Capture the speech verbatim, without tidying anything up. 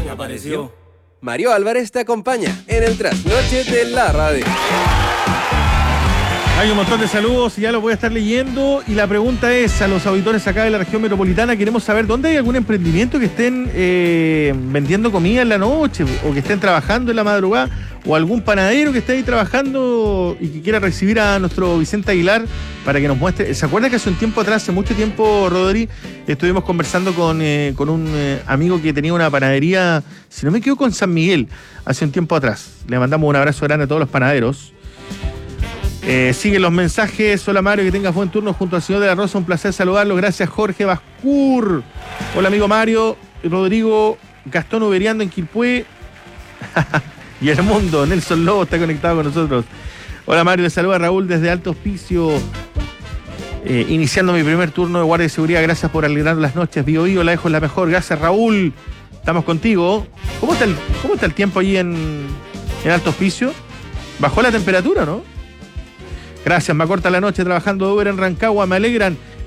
me apareció. Mario Álvarez te acompaña en el trasnoche de la radio. Hay un montón de saludos y ya los voy a estar leyendo. Y la pregunta es a los auditores acá de la región metropolitana, queremos saber dónde hay algún emprendimiento que estén eh, vendiendo comida en la noche o que estén trabajando en la madrugada, o algún panadero que esté ahí trabajando y que quiera recibir a nuestro Vicente Aguilar para que nos muestre. ¿Se acuerda que hace un tiempo atrás, hace mucho tiempo, Rodri, estuvimos conversando con, eh, con un eh, amigo que tenía una panadería, si no me equivoco, en San Miguel, hace un tiempo atrás? Le mandamos un abrazo grande a todos los panaderos. Eh, siguen los mensajes. Hola Mario, que tengas buen turno junto al señor de la Rosa, un placer saludarlo. Gracias Jorge Bascur. Hola amigo Mario. Rodrigo Gastón Uberiando en Quilpué. Y el mundo, Nelson Lobo está conectado con nosotros. Hola Mario, le saluda Raúl desde Alto Hospicio. Eh, iniciando mi primer turno de guardia de seguridad. Gracias por alegrar las noches. Bio Bio, la dejo en la mejor. Gracias Raúl. Estamos contigo. ¿Cómo está el, cómo está el tiempo allí en, en Alto Hospicio? ¿Bajó la temperatura, no? Gracias, me acorta la noche trabajando de Uber en Rancagua, me alegran